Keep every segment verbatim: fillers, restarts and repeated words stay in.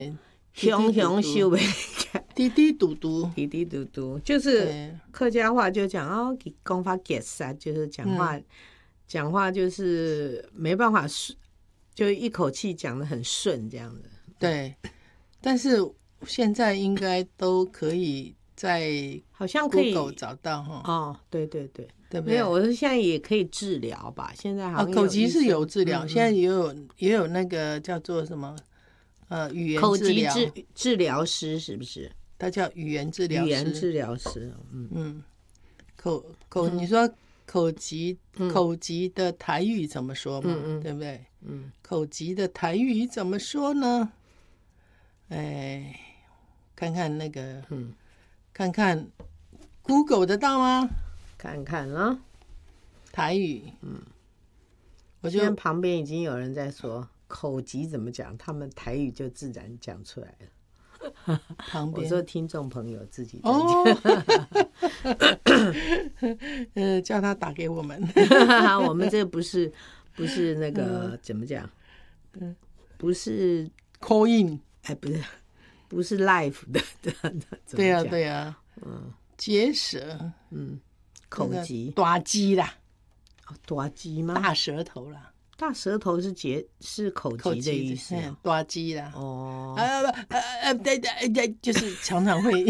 熊熊修不开， 滴滴嘟嘟， 滴滴嘟嘟，就是客家话就讲哦，讲法结实，就是讲话讲、嗯、话就是没办法顺，就一口气讲得很顺这样的。 对，但是现在应该都可以在好像可以 Google 找到哈。 哦，对对对， 对不对？ 没有，我说现在也可以治疗吧，现在好像、 哦、口疾是有治疗、 嗯嗯， 现在也有也有那个叫做什么呃语言治疗， 口疾治治疗师是不是？ 他叫语言治疗师， 语言治疗师，嗯嗯，口口、嗯、你说口疾、嗯、口疾的台语怎么说嘛？嗯嗯，对不对？嗯，口疾的台语怎么说呢？哎，看看那个，嗯，看看 Google 得到吗？ 看看啊， 台语，嗯，我觉得旁边已经有人在说口疾怎么讲，他们台语就自然讲出来了。旁边我说听众朋友自己讲，哦， 呃，叫他打给我们。 我们这不是不是那个、嗯、怎么讲？嗯，不是 call in， 哎，不是不是 live 的， 对呀对呀，嗯，结舌，嗯， 口疾， 大鸡啦， 大鸡吗？ 大舌头啦。 大舌头是结是口疾的意思、哦， 大鸡啦。 哦， 呃呃呃，对对对，就是常常会，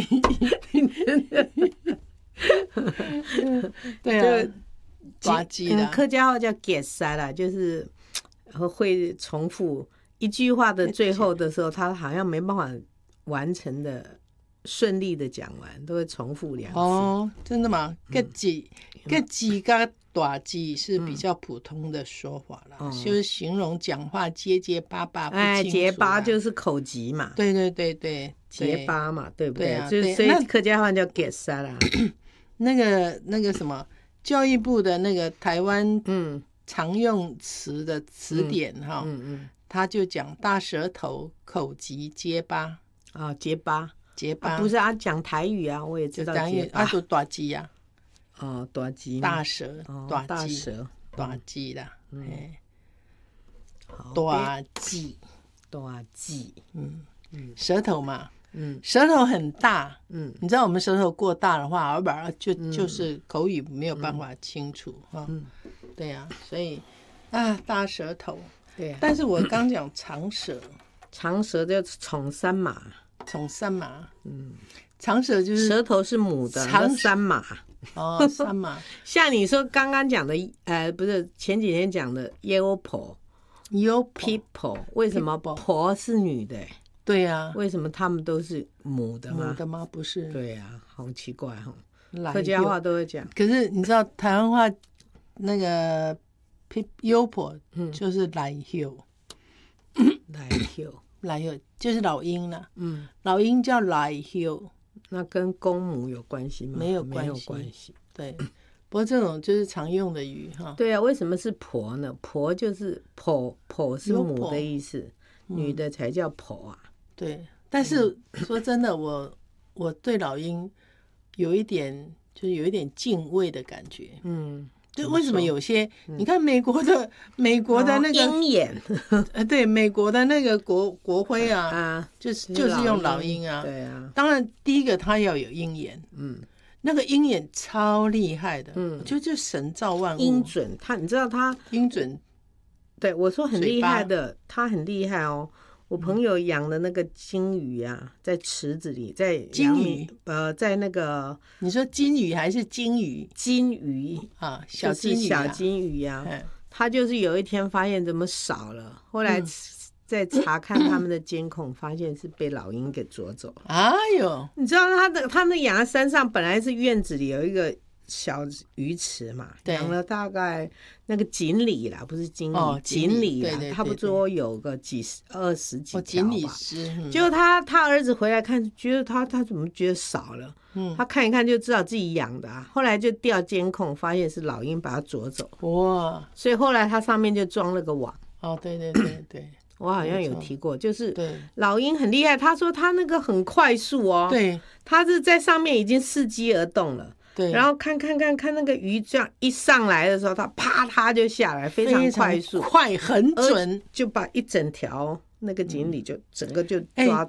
对啊，大鸡啦。 客家话叫结塞啦，就是会重复一句话的最后的时候，他好像没办法完成的顺利的讲完，都会重复两次。 哦，真的吗？个鸡个鸡个。大鸡是比较普通的说法啦、嗯、就是形容讲话结结巴巴不清楚、啊、 哎，结巴就是口疾嘛。 对对对对， 结巴嘛，对不 对, 对、啊、 就是所以客家话叫结沙啦。 那个那个什么教育部的那个台湾嗯常用词的词典哈，嗯 嗯, 嗯，他就讲大舌头、口疾、结巴啊、哦，结巴结巴、 啊、不是啊，讲台语啊，我也知道结巴， 啊，就大鸡呀。 哦，大鸡， 大舌， 哦、 大鸡， 舌， 大鸡啦，嗯， 大鸡， 大鸡，嗯嗯，舌头嘛，嗯，舌头很大，嗯，你知道我们舌头过大的话，要不然就、嗯、就是口语没有办法清楚哈，嗯，对呀、啊，所以啊，大舌头， 对、啊， 但是我刚讲长舌， 长舌叫宠三马， 宠三马，嗯，长舌就是舌头是母的，长三马。 哦，三马像你说刚刚讲的，呃，不是前几天讲的 yo po yo people， 为什么婆是女的？ 对呀、啊， 为什么他们都是母的吗？ 母的吗？不是。 对呀、啊，好奇怪哈、哦。客家话都会讲， 可是你知道台湾话那个 yo po 就是来 yo， 来 yo 来 yo 就是老鹰啦，嗯，老鹰叫来 yo。 那跟公母有关系吗？ 没有关系， 没有关系。 对，不过这种就是常用的语哈。 对啊，为什么是婆呢？婆就是婆，婆是母的意思，嗯、女的才叫婆啊。 对，但是说真的，我我对老鹰有一点，就是有一点敬畏的感觉。嗯。就为什么有些、嗯、你看美国的美国的那个鹰眼， 呃，对，美国的那个国国徽啊，啊，就是就是用老鹰啊， 对啊。 当然，第一个它要有鹰眼，嗯，那个鹰眼超厉害的，嗯，就就神造万物， 鹰准，他你知道他鹰准， 对我说很厉害的，他很厉害哦。我朋友养的那个金鱼啊，在池子里，在金鱼， 呃，在那个你说金鱼还是金鱼？ 金鱼啊，小金鱼、 啊，小金鱼啊，他就是有一天发现怎么少了，后来再查看他们的监控，发现是被老鹰给捉走了。 哎呦， 你知道他的他们养在山上，本来是院子里有一个小鱼池嘛，养了大概那个锦鲤啦，不是金鲤， 哦、 锦鲤啦，差不多有个几十二十几条吧。 锦鲤师，嗯、 结果他他儿子回来看，觉得他他怎么觉得少了？嗯，他看一看就知道自己养的啊。后来就调监控，发现是老鹰把它捉走。 哇！所以后来他上面就装了个网。 哦，对对对对。 我好像有提过，就是老鹰很厉害。他说他那个很快速哦， 对， 他是在上面已经伺机而动了。 对， 然后看看看看那个鱼这样一上来的时候，它啪它就下来，非常快速， 快很准， 就把一整条那个锦鲤就整个就抓